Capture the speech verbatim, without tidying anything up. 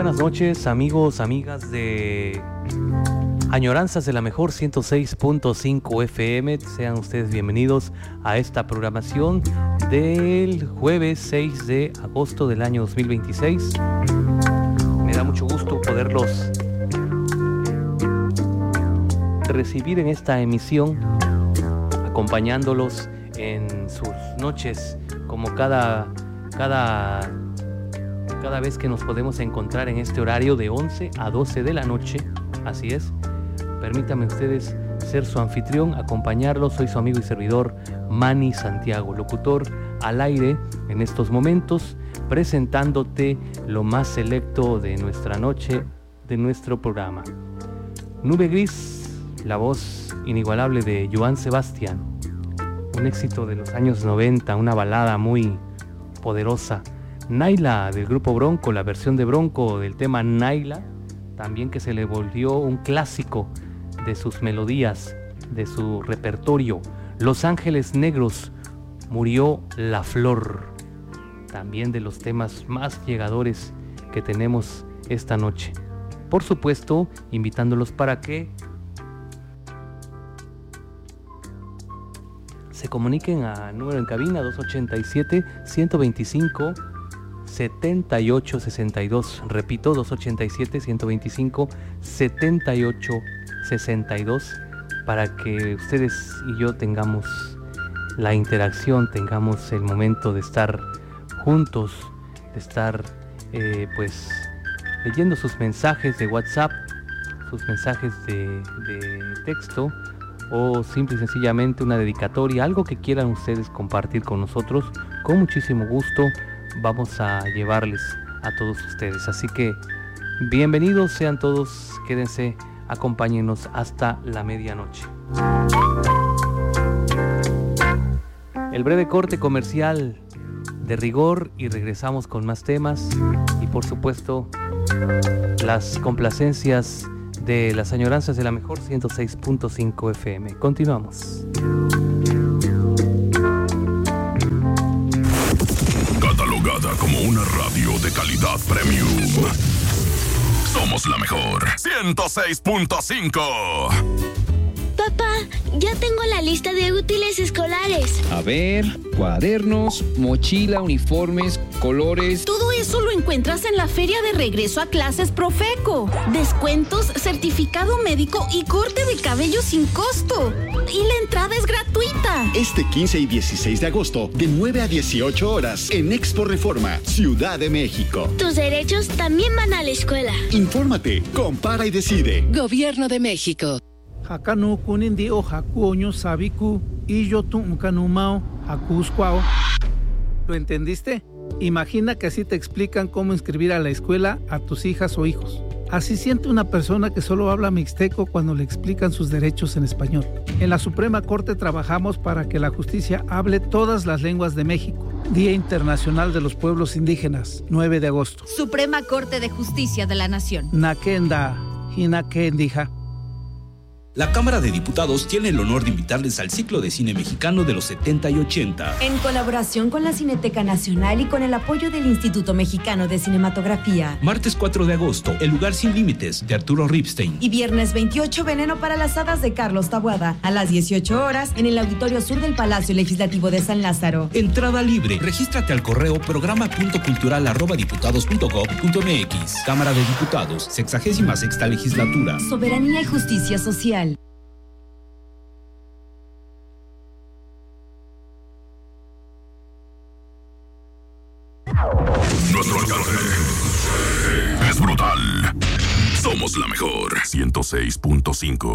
buenas noches, amigos, amigas de Añoranzas de la Mejor ciento seis punto cinco F M. Sean ustedes bienvenidos a esta programación del jueves seis de agosto del año dos mil veintiséis. Me da mucho gusto poderlos recibir en esta emisión, acompañándolos en sus noches, como cada, cada, cada vez que nos podemos encontrar en este horario de once a doce de la noche. Así es. Permítanme ustedes ser su anfitrión, acompañarlos. Soy su amigo y servidor Manny Santiago, locutor al aire en estos momentos, presentándote lo más selecto de nuestra noche, de nuestro programa. Nube Gris, la voz inigualable de Joan Sebastián, un éxito de los años noventa, una balada muy poderosa. Naila del grupo Bronco, la versión de Bronco del tema Naila, también que se le volvió un clásico de sus melodías, de su repertorio. Los Ángeles Negros, Murió la Flor, también de los temas más llegadores que tenemos esta noche. Por supuesto, invitándolos para que se comuniquen a número en cabina dos ochenta y siete, ciento veinticinco, setenta y ocho sesenta y dos. Repito, dos ochenta y siete, ciento veinticinco, setenta y ocho sesenta y dos, para que ustedes y yo tengamos la interacción, tengamos el momento de estar juntos, de estar eh, pues leyendo sus mensajes de WhatsApp, sus mensajes de, de texto, o simple y sencillamente una dedicatoria, algo que quieran ustedes compartir con nosotros. Con muchísimo gusto vamos a llevarles a todos ustedes. Así que bienvenidos sean todos, quédense, acompáñenos hasta la medianoche. El breve corte comercial de rigor y regresamos con más temas y por supuesto las complacencias de las añoranzas de la Mejor ciento seis punto cinco F M. Continuamos. Catalogada como una radio de calidad premium. Somos la Mejor ciento seis punto cinco. Papá, ya tengo la lista de útiles escolares. A ver, cuadernos, mochila, uniformes, colores. Todo eso lo encuentras en la feria de regreso a clases Profeco. Descuentos, certificado médico y corte de cabello sin costo. Y la entrada es gratuita. Este quince y dieciséis de agosto, de nueve a dieciocho horas, en Expo Reforma, Ciudad de México. Tus derechos también van a la escuela. Infórmate, compara y decide. Gobierno de México. Hakanu kunindi o hakuoño sabiku y yo tu kanumao hakusquao. ¿Lo entendiste? Imagina que así te explican cómo inscribir a la escuela a tus hijas o hijos. Así siente una persona que solo habla mixteco cuando le explican sus derechos en español. En la Suprema Corte trabajamos para que la justicia hable todas las lenguas de México. Día Internacional de los Pueblos Indígenas, nueve de agosto. Suprema Corte de Justicia de la Nación. Nakenda, hinakendija. La Cámara de Diputados tiene el honor de invitarles al ciclo de cine mexicano de los setenta y ochenta. En colaboración con la Cineteca Nacional y con el apoyo del Instituto Mexicano de Cinematografía. Martes cuatro de agosto, El Lugar Sin Límites, de Arturo Ripstein. Y viernes veintiocho, Veneno para las Hadas, de Carlos Taboada, a las dieciocho horas, en el Auditorio Sur del Palacio Legislativo de San Lázaro. Entrada libre. Regístrate al correo programa punto cultural arroba diputados punto gob punto mx. Cámara de Diputados, sexagésima sexta legislatura. Soberanía y justicia social. Nuestro alcance es brutal. Somos la Mejor ciento seis punto cinco.